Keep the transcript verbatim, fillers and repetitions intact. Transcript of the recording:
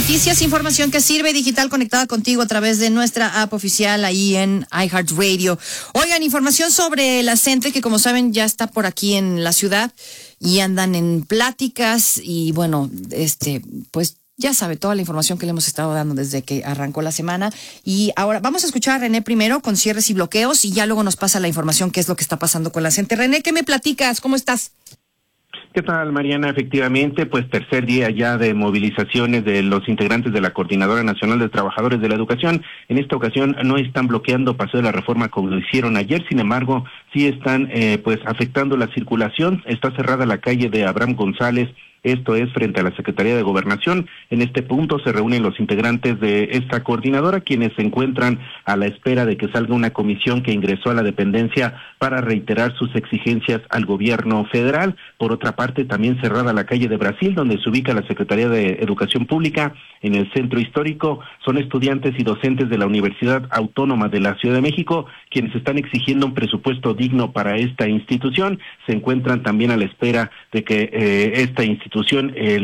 noticias, información que sirve, digital conectada contigo a través de nuestra app oficial ahí en iHeartRadio. Oigan, información sobre la CENTE, que como saben ya está por aquí en la ciudad y andan en pláticas y bueno, este, pues ya sabe toda la información que le hemos estado dando desde que arrancó la semana. Y ahora vamos a escuchar a René primero con cierres y bloqueos y ya luego nos pasa la información, qué es lo que está pasando con la CENTE. René, ¿qué me platicas? ¿Cómo estás? ¿Qué tal, Mariana? Efectivamente, pues tercer día ya de movilizaciones de los integrantes de la Coordinadora Nacional de Trabajadores de la Educación. En esta ocasión no están bloqueando Paseo de la Reforma como lo hicieron ayer, sin embargo, sí están eh, pues afectando la circulación. Está cerrada la calle de Abraham González, esto es frente a la Secretaría de Gobernación. En este punto se reúnen los integrantes de esta coordinadora, quienes se encuentran a la espera de que salga una comisión que ingresó a la dependencia para reiterar sus exigencias al gobierno federal. Por otra parte, también cerrada la calle de Brasil, donde se ubica la Secretaría de Educación Pública. En el centro histórico son estudiantes y docentes de la Universidad Autónoma de la Ciudad de México, quienes están exigiendo un presupuesto digno para esta institución. Se encuentran también a la espera de que eh, esta institución, el